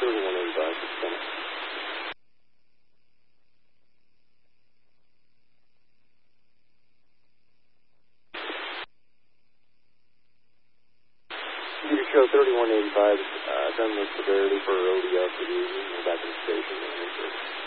3185, Lieutenant. You show 3185, done the severity for ODF for the evening. We're back in the station.